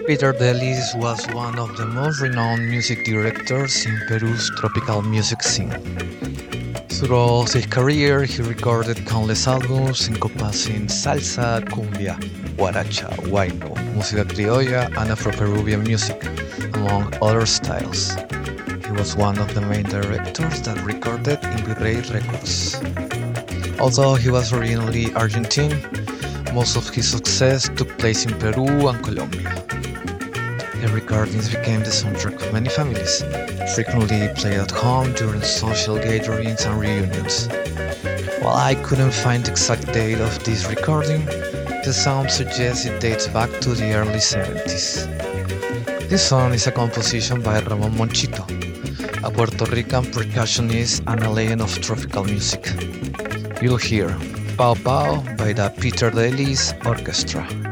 Peter Delis was one of the most renowned music directors in Peru's tropical music scene. Throughout his career, he recorded countless albums encompassing salsa, cumbia, guaracha, huayno, música criolla, and Afro-Peruvian music, among other styles. He was one of the main directors that recorded in Virrey Records. Although he was originally Argentine, most of his success took place in Peru and Colombia. The recordings became the soundtrack of many families, frequently played at home during social gatherings and reunions. While I couldn't find the exact date of this recording, the sound suggests it dates back to the early 70s. This song is a composition by Ramon Monchito, a Puerto Rican percussionist and a legend of tropical music. You'll hear Pau Pau by the Peter Delis Orchestra.